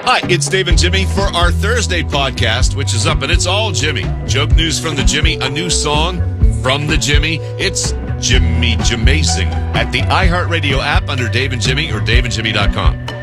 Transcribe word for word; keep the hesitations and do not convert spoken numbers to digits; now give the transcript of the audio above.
Hi, it's Dave and Jimmy for our Thursday podcast, which is up, and it's all Jimmy. Joke news from the Jimmy, a new song from the Jimmy. It's Jimmy Jamazing at the iHeartRadio app under Dave and Jimmy or dave and jimmy dot com.